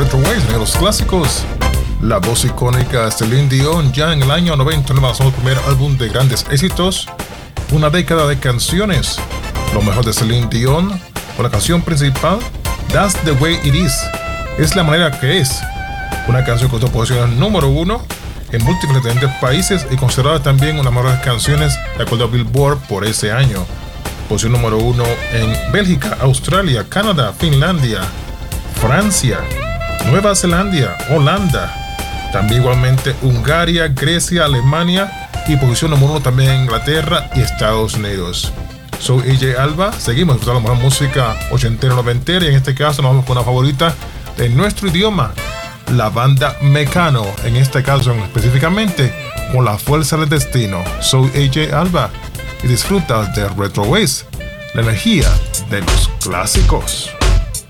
Retro Waves de los clásicos. La voz icónica Celine Dion ya en el año 99 lanzó el primer álbum de grandes éxitos, una década de canciones. Lo mejor de Celine Dion, con la canción principal, That's the Way It Is, es la manera que es. Una canción que costó posición número 1 en múltiples diferentes países y considerada también una de las mejores canciones de acuerdo a Billboard por ese año. Posición número 1 en Bélgica, Australia, Canadá, Finlandia, Francia, Nueva Zelanda, Holanda, también igualmente Hungría, Grecia, Alemania y posición número 1 también en Inglaterra y Estados Unidos. Soy AJ Alba, seguimos escuchando la mejor música ochentera, noventera y en este caso nos vamos con una favorita de nuestro idioma, la banda Mecano, en este caso específicamente con La Fuerza del Destino. Soy AJ Alba y disfrutas de Retro Waves, la energía de los clásicos.